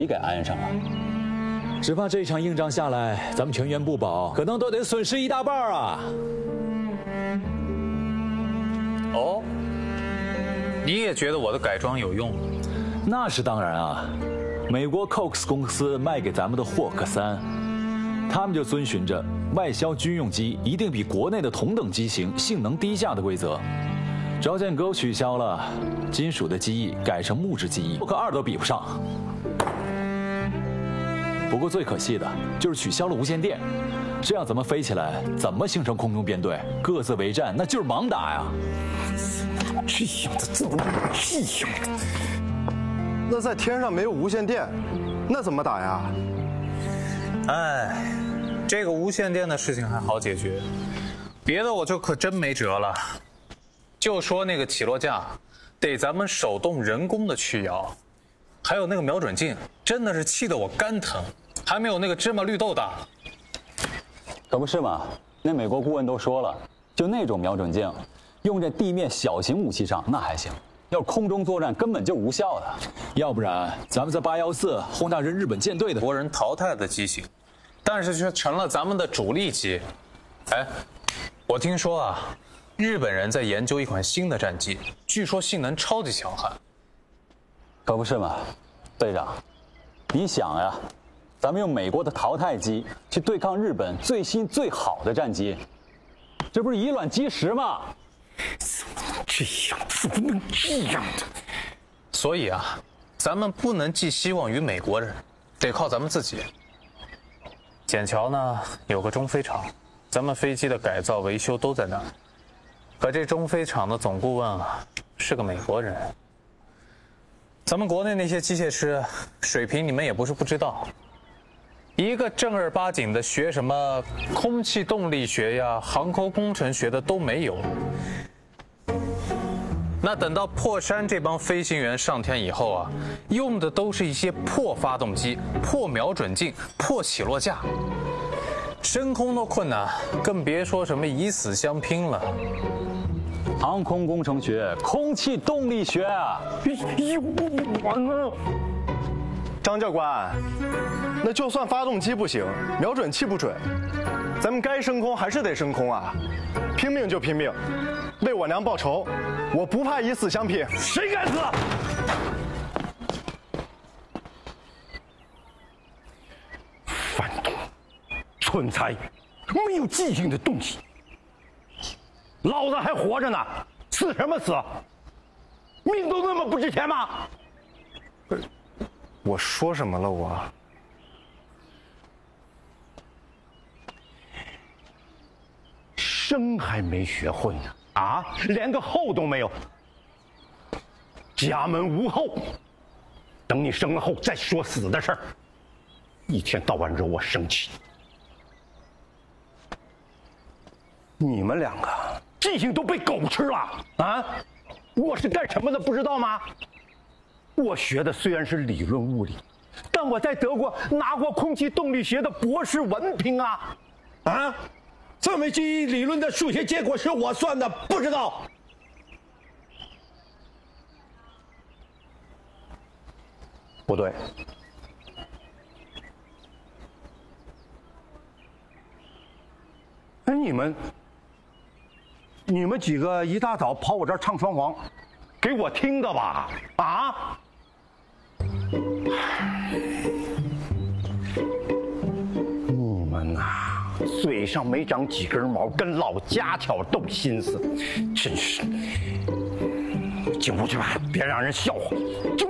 给安上了。 只怕这场硬仗下来，咱们全员不保，可能都得损失一大半啊！ 哦，你也觉得我的改装有用？ 那是当然啊！美国 Cox 公司卖给咱们的霍克3，他们就遵循着外销军用机一定比国内的同等机型性能低下的规则。条件沟取消了，金属的机翼改成木质机翼，霍克2都比不上。不过最可惜的就是取消了无线电，这样咱们飞起来怎么形成空中编队？各自为战，那就是盲打呀！ 这样的怎么这样的？那在天上没有无线电，那怎么打呀？ 哎，这个无线电的事情还好解决，别的我就可真没辙了。就说那个起落架，得咱们手动人工的去摇，还有那个瞄准镜，真的是气得我肝疼，还没有那个芝麻绿豆大。 可不是嘛？那美国顾问都说了，就那种瞄准镜，用在地面小型武器上那还行，要是空中作战根本就无效的。 要不然咱们在814轰炸日本舰队的国人淘汰的机型，但是却成了咱们的主力机。哎，我听说啊，日本人在研究一款新的战机，据说性能超级强悍。 可不是嘛，队长，你想呀，咱们用美国的淘汰机去对抗日本最新最好的战机，这不是以卵击石吗？ 这样怎么能这样的？ 所以啊，咱们不能寄希望于美国人，得靠咱们自己。笕桥呢有个中飞厂，咱们飞机的改造维修都在那儿。可这中飞厂的总顾问啊是个美国人。咱们国内那些机械师水平你们也不是不知道，一个正儿八经的学什么空气动力学呀、航空工程学的都没有。那等到破山这帮飞行员上天以后啊，用的都是一些破发动机、破瞄准镜、破起落架，升空都困难，更别说什么以死相拼了。 航空工程学、空气动力学啊！ 张教官，那就算发动机不行，瞄准器不准，咱们该升空还是得升空啊！拼命就拼命，为我娘报仇，我不怕以死相拼。 谁敢死？反动、蠢材、没有记性的东西！老子还活着呢，死什么死？命都那么不值钱吗？ 我说什么了我？ 生还没学会呢，啊，连个后都没有。家门无后，等你生了后再说死的事儿。一天到晚惹我生气。你们两个记性都被狗吃了啊！我是干什么的不知道吗？我学的虽然是理论物理，但我在德国拿过空气动力学的博士文凭啊！啊，这么基于理论的数学结果是我算的，不知道？不对，哎，你们几个一大早跑我这儿唱双簧，给我听的吧？啊！你们呐，嘴上没长几根毛，跟老家挑逗心思，真是！进屋去吧，别让人笑话。进